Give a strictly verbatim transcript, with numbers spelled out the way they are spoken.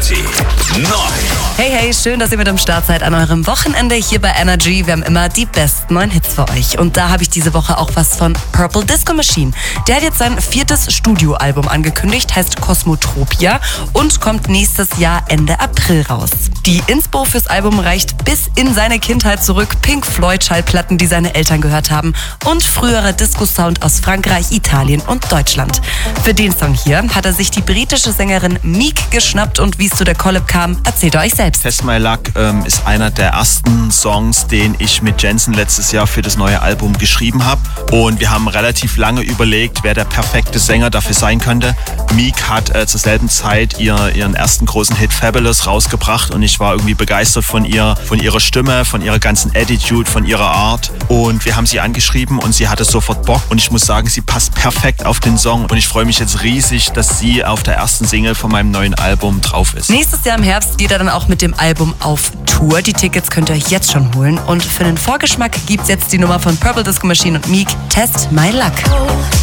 Platzi neun. Hey, hey, schön, dass ihr mit am Start seid an eurem Wochenende hier bei Energy. Wir haben immer die besten neuen Hits für euch. Und da habe ich diese Woche auch was von Purple Disco Machine. Der hat jetzt sein viertes Studioalbum angekündigt, heißt Cosmotropia und kommt nächstes Jahr Ende April raus. Die Inspo fürs Album reicht bis in seine Kindheit zurück. Pink Floyd Schallplatten, die seine Eltern gehört haben und früherer Disco-Sound aus Frankreich, Italien und Deutschland. Für den Song hier hat er sich die britische Sängerin Meek geschnappt und wie es zu der Collab kam, erzählt er euch selbst. Test My Luck ähm, ist einer der ersten Songs, den ich mit Jensen letztes Jahr für das neue Album geschrieben habe. Und wir haben relativ lange überlegt, wer der perfekte Sänger dafür sein könnte. Meek hat äh, zur selben Zeit ihr, ihren ersten großen Hit Fabulous rausgebracht und ich war irgendwie begeistert von ihr, von ihrer Stimme, von ihrer ganzen Attitude, von ihrer Art. Und wir haben sie angeschrieben und sie hatte sofort Bock. Und ich muss sagen, sie passt perfekt auf den Song. Und ich freue mich jetzt riesig, dass sie auf der ersten Single von meinem neuen Album drauf ist. Nächstes Jahr im Herbst geht er dann auch mit dem Album auf Tour. Die Tickets könnt ihr euch jetzt schon holen. Und für den Vorgeschmack gibt's jetzt die Nummer von Purple Disco Machine und Meek, Test My Luck.